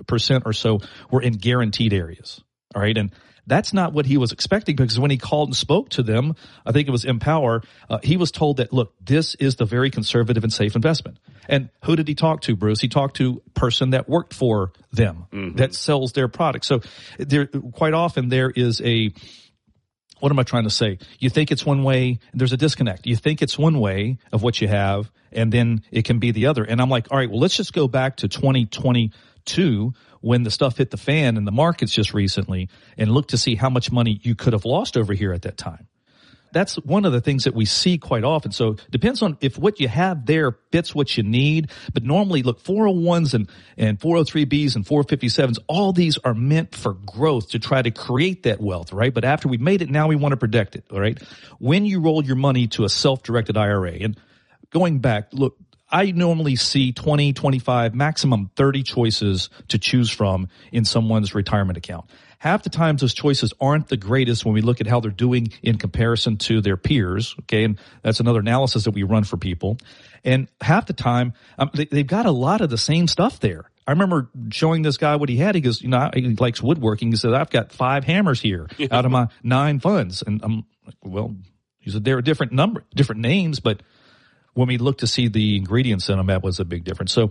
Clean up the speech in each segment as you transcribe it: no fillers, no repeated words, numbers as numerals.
50% or so were in guaranteed areas. All right. And that's not what he was expecting, because when he called and spoke to them, I think it was Empower, he was told that, look, this is the very conservative and safe investment. And who did he talk to, Bruce? He talked to a person that worked for them, that sells their product. So there, quite often there is what am I trying to say? You think it's one way, there's a disconnect. You think it's one way of what you have, and then it can be the other. And I'm like, all right, well, let's just go back to 2022 when the stuff hit the fan in the markets just recently, and look to see how much money you could have lost over here at that time. That's one of the things that we see quite often. So it depends on if what you have there fits what you need. But normally, look, 401s and 403Bs and 457s, all these are meant for growth to try to create that wealth, right? But after we've made it, now we want to protect it, all right? When you roll your money to a self-directed IRA, and going back, look, I normally see 20, 25, maximum 30 choices to choose from in someone's retirement account. Half the times those choices aren't the greatest when we look at how they're doing in comparison to their peers, okay? And that's another analysis that we run for people. And half the time, they've got a lot of the same stuff there. I remember showing this guy what he had. He goes, he likes woodworking. He said, I've got 5 hammers here out of my 9 funds. And I'm like, well, he said, there are different names, but when we look to see the ingredients in them, that was a big difference. So,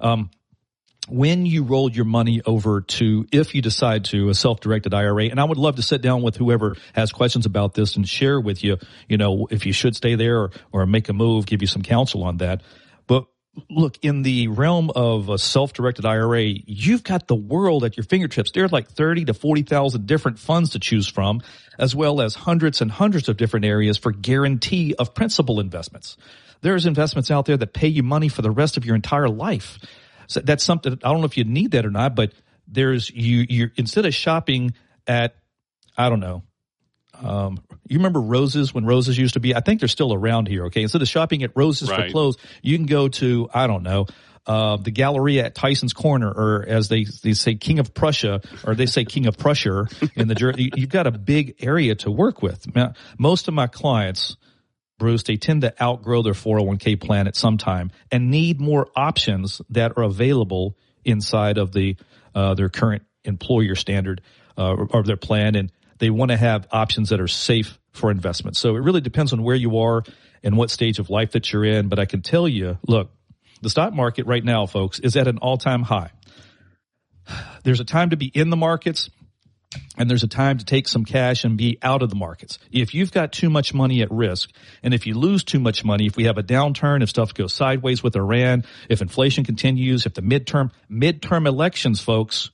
when you roll your money over to, if you decide to, a self-directed IRA, and I would love to sit down with whoever has questions about this and share with you, if you should stay there or make a move, give you some counsel on that. But look, in the realm of a self-directed IRA, you've got the world at your fingertips. There are like 30 to 40,000 different funds to choose from, as well as hundreds and hundreds of different areas for guarantee of principal investments. There's investments out there that pay you money for the rest of your entire life. So that's something, I don't know if you need that or not, but there's, you instead of shopping at, I don't know, you remember Roses, when Roses used to be, I think they're still around here, okay? Instead of shopping at Roses for clothes, you can go to, I don't know, the Galleria at Tyson's Corner, or as they say, King of Prussia, or they say King of Prussia in the, you've got a big area to work with. Now, most of my clients, Bruce, they tend to outgrow their 401k plan at some time and need more options that are available inside of their current employer standard or their plan, and they want to have options that are safe for investment. So it really depends on where you are and what stage of life that you're in. But I can tell you, look, the stock market right now, folks, is at an all-time high. There's a time to be in the markets, and there's a time to take some cash and be out of the markets. If you've got too much money at risk, and if you lose too much money, if we have a downturn, if stuff goes sideways with Iran, if inflation continues, if the midterm elections, folks,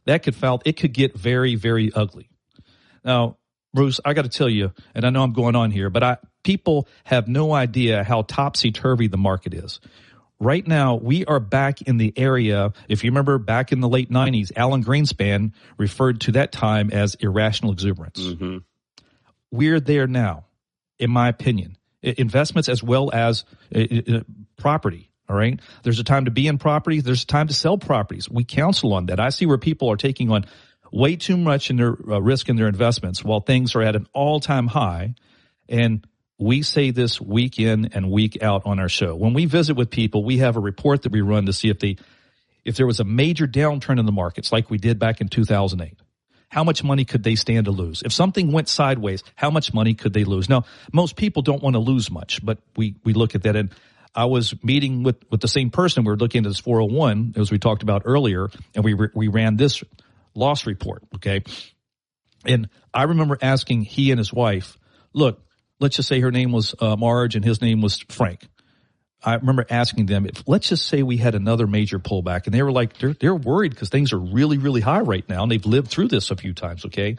it could get very, very ugly. Now, Bruce, I got to tell you, and I know I'm going on here, but people have no idea how topsy-turvy the market is. Right now, we are back in the area, if you remember back in the late 90s, Alan Greenspan referred to that time as irrational exuberance. Mm-hmm. We're there now, in my opinion. Investments as well as property, all right? There's a time to be in properties. There's a time to sell properties. We counsel on that. I see where people are taking on way too much in their risk in their investments while things are at an all-time high, and we say this week in and week out on our show. When we visit with people, we have a report that we run to see if there was a major downturn in the markets like we did back in 2008, how much money could they stand to lose? If something went sideways, how much money could they lose? Now, most people don't want to lose much, but we look at that. And I was meeting with the same person. We were looking at this 401, as we talked about earlier, and we ran this loss report, okay? And I remember asking he and his wife, look, let's just say her name was Marge and his name was Frank. I remember asking them, let's just say we had another major pullback, and they were like, they're worried because things are really, really high right now, and they've lived through this a few times, okay?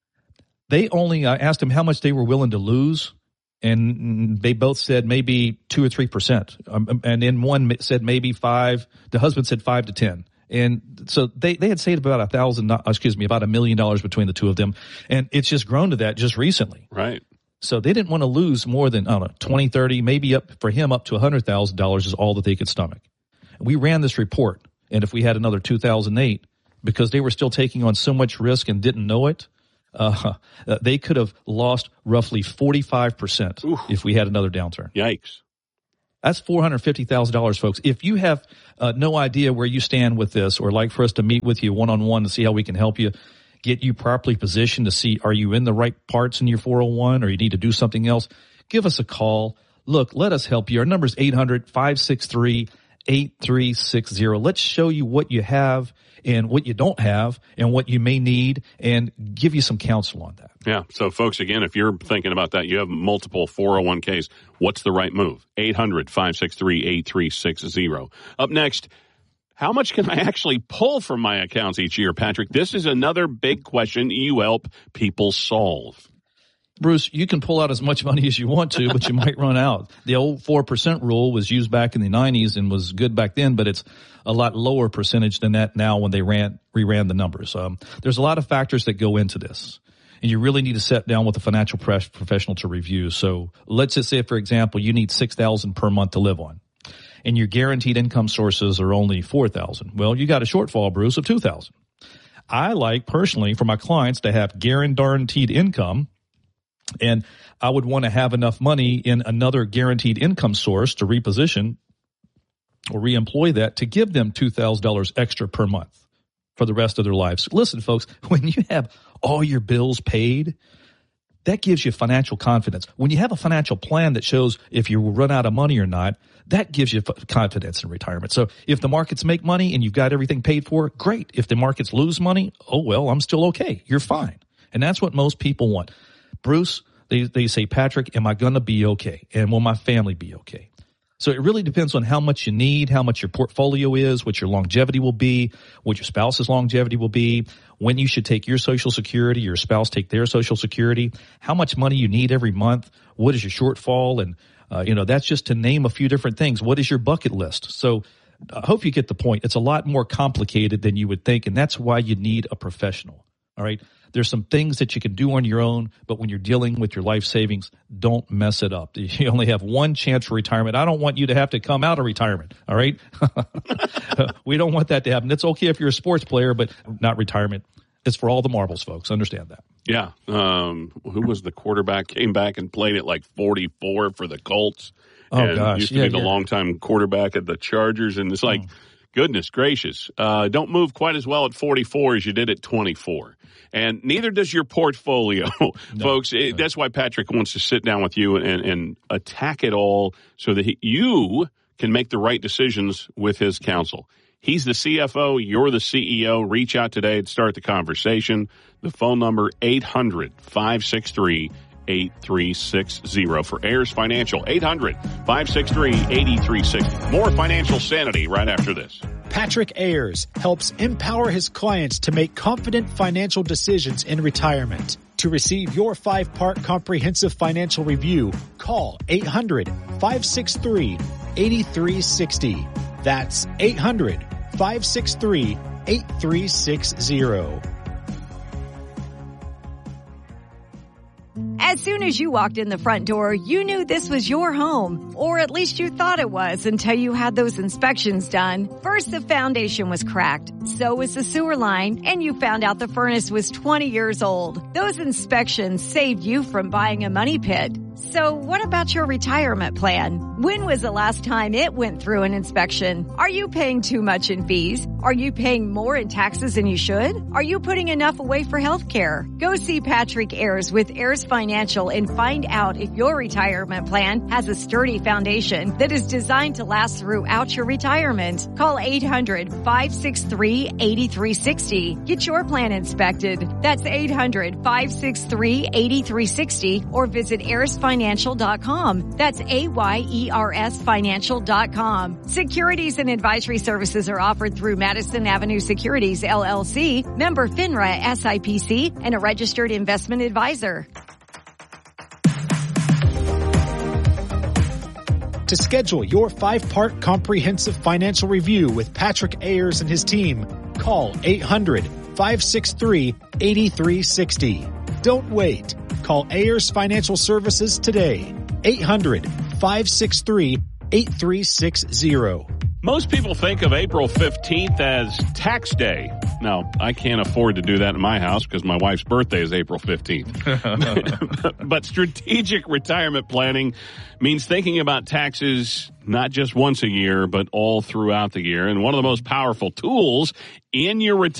I asked them how much they were willing to lose, and they both said maybe 2 or 3%. And then one said maybe 5, the husband said 5 to 10. And so they had saved about about $1 million between the two of them. And it's just grown to that just recently. Right. So they didn't want to lose more than, 20, 30, maybe up to $100,000 is all that they could stomach. We ran this report. And if we had another 2008, because they were still taking on so much risk and didn't know it, they could have lost roughly 45% if we had another downturn. Yikes. That's $450,000, folks. If you have no idea where you stand with this, or like for us to meet with you one-on-one to see how we can help you, get you properly positioned to see, are you in the right parts in your 401 or you need to do something else, give us a call. Look, let us help you. Our number is 800-563-8360. Let's show you what you have and what you don't have and what you may need and give you some counsel on that. Yeah. So, folks, again, if you're thinking about that, you have multiple 401ks, what's the right move? 800-563-8360. Up next, how much can I actually pull from my accounts each year, Patrick? This is another big question you help people solve. Bruce, you can pull out as much money as you want to, but you might run out. The old 4% rule was used back in the 90s and was good back then, but it's a lot lower percentage than that now when they reran the numbers. There's a lot of factors that go into this, and you really need to sit down with a financial professional to review. So let's just say, for example, you need $6,000 per month to live on, and your guaranteed income sources are only $4,000. Well, you got a shortfall, Bruce, of $2,000. I like personally for my clients to have guaranteed income. And I would want to have enough money in another guaranteed income source to reposition or reemploy that to give them $2,000 extra per month for the rest of their lives. Listen, folks, when you have all your bills paid, that gives you financial confidence. When you have a financial plan that shows if you run out of money or not, that gives you confidence in retirement. So if the markets make money and you've got everything paid for, great. If the markets lose money, oh, well, I'm still okay. You're fine. And that's what most people want. Bruce, they say, Patrick, am I going to be okay? And will my family be okay? So it really depends on how much you need, how much your portfolio is, what your longevity will be, what your spouse's longevity will be, when you should take your Social Security, your spouse take their Social Security, how much money you need every month, what is your shortfall, and that's just to name a few different things. What is your bucket list? So I hope you get the point. It's a lot more complicated than you would think, and that's why you need a professional. All right. There's some things that you can do on your own, but when you're dealing with your life savings, don't mess it up. You only have one chance for retirement. I don't want you to have to come out of retirement. All right. We don't want that to happen. It's okay if you're a sports player, but not retirement. It's for all the marbles, folks. Understand that. Yeah. Who was the quarterback? Came back and played at like 44 for the Colts. Oh, and gosh. Used to be the longtime quarterback at the Chargers. And it's like, goodness gracious. Don't move quite as well at 44 as you did at 24. And neither does your portfolio, folks. That's why Patrick wants to sit down with you and attack it all so that you can make the right decisions with his counsel. He's the CFO. You're the CEO. Reach out today and start the conversation. The phone number, 800-563-8360 for Ayers Financial. 800-563-8360. More financial sanity right after this. Patrick Ayers helps empower his clients to make confident financial decisions in retirement. To receive your 5-part comprehensive financial review, call 800-563-8360. That's 800-563-8360. As soon as you walked in the front door, you knew this was your home, or at least you thought it was until you had those inspections done. First, the foundation was cracked, so was the sewer line, and you found out the furnace was 20 years old. Those inspections saved you from buying a money pit. So what about your retirement plan? When was the last time it went through an inspection? Are you paying too much in fees? Are you paying more in taxes than you should? Are you putting enough away for health care? Go see Patrick Ayers with Ayers Financial and find out if your retirement plan has a sturdy foundation that is designed to last throughout your retirement. Call 800-563-8360. Get your plan inspected. That's 800-563-8360 or visit AyersFinancial.com. That's AYERS Financial.com. Securities and advisory services are offered through Madison Avenue Securities, LLC, member FINRA SIPC, and a registered investment advisor. To schedule your 5-part comprehensive financial review with Patrick Ayers and his team, call 800-563-8360. Don't wait. Call Ayers Financial Services today. 800-563-8360. Most people think of April 15th as tax day. Now, I can't afford to do that in my house because my wife's birthday is April 15th. But strategic retirement planning means thinking about taxes not just once a year, but all throughout the year. And one of the most powerful tools in your retirement